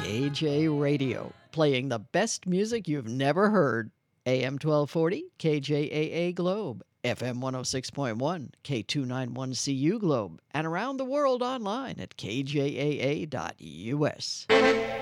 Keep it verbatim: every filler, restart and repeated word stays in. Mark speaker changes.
Speaker 1: K J Radio, playing the best music you've never heard. A M twelve forty, K J A A Globe, F M one oh six point one, K two ninety-one C U Globe, and around the world online at K J A A dot U S.